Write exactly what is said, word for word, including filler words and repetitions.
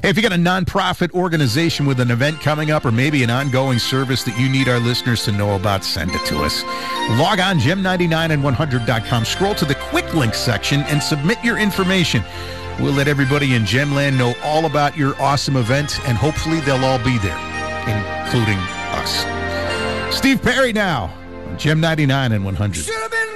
Hey, if you got a nonprofit organization with an event coming up or maybe an ongoing service that you need our listeners to know about, send it to us. Log on, gem ninety-nine and one hundred dot com. Scroll to the quick links section and submit your information. We'll let everybody in Gemland know all about your awesome event, and hopefully they'll all be there, including us. Steve Perry now on Gem ninety-nine and one hundred.